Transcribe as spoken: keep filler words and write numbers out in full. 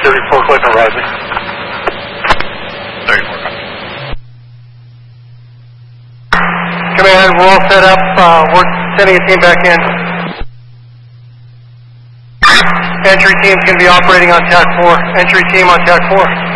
thirty-four, Clinton rising. thirty-four, copy. Command, we're all set up. Uh, we're sending a team back in. Entry team's going to be operating on T A C four. Entry team on T A C four.